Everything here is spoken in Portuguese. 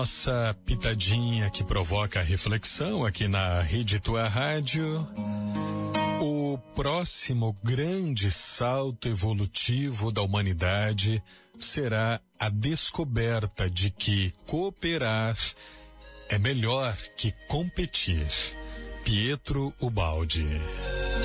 Nossa pitadinha que provoca reflexão aqui na Rede Tua Rádio. O próximo grande salto evolutivo da humanidade será a descoberta de que cooperar é melhor que competir. Pietro Ubaldi.